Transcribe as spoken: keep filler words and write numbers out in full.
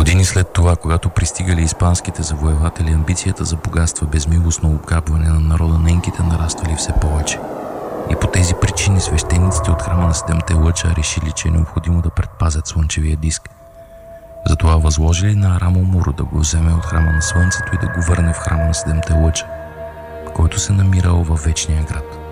Години след това, когато пристигали испанските завоеватели, амбицията за богатства, безмилостно обграбване на народа на инките нараствали все повече. И по тези причини свещениците от храма на седемте лъча решили, че е необходимо да предпазят слънчевия диск. Затова възложили на Арам Омуро да го вземе от храма на слънцето и да го върне в храма на седемте лъча, който се намирал във вечния град.